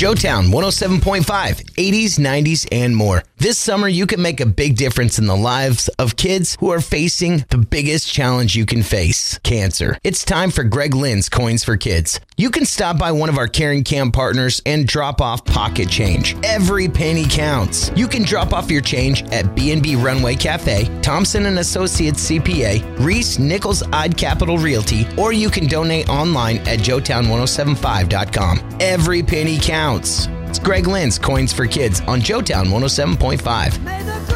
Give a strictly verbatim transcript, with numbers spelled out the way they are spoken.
Joetown one oh seven point five, eighties, nineties, and more. This summer, you can make a big difference in the lives of kids who are facing the biggest challenge you can face, cancer. It's time for Greg Lynn's Coins for Kids. You can stop by one of our Caring Cam partners and drop off pocket change. Every penny counts. You can drop off your change at B and B Runway Cafe, Thompson and Associates C P A, Reese Nichols Odd Capital Realty, or you can donate online at joetown ten seventy-five dot com. Every penny counts. It's Greg Lynn's Coins for Kids on Joetown one oh seven point five.